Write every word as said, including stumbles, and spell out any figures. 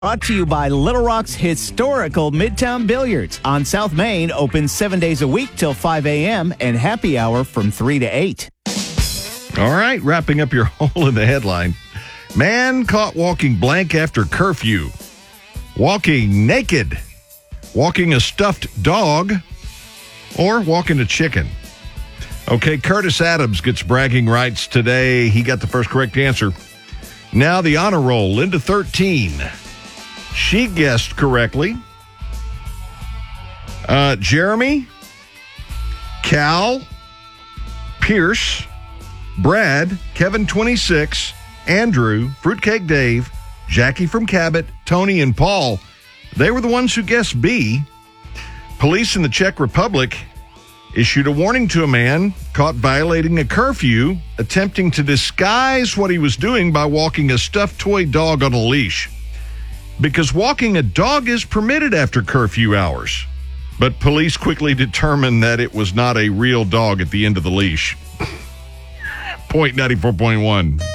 Brought to you by Little Rock's historical Midtown Billiards. On South Main, open seven days a week till five a.m. and happy hour from three to eight. All right, wrapping up your hole in the headline. Man caught walking blank after curfew. Walking naked. Walking a stuffed dog. Or walking a chicken. Okay, Curtis Adams gets bragging rights today. He got the first correct answer. Now the honor roll, Linda thirteen. She guessed correctly. Uh, Jeremy, Cal, Pierce, Brad, Kevin twenty-six, Andrew, Fruitcake Dave, Jackie from Cabot, Tony, and Paul. They were the ones who guessed B. Police in the Czech Republic issued a warning to a man caught violating a curfew, attempting to disguise what he was doing by walking a stuffed toy dog on a leash. Because walking a dog is permitted after curfew hours. But police quickly determined that it was not a real dog at the end of the leash. Point ninety-four point one.